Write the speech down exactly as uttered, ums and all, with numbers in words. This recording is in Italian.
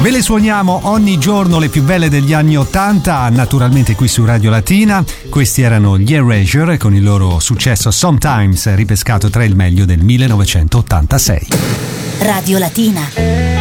Ve le suoniamo ogni giorno le più belle degli anni ottanta, naturalmente qui su Radio Latina. Questi erano gli Erasure con il loro successo Sometimes, ripescato tra il meglio del millenovecentottantasei. Radio Latina.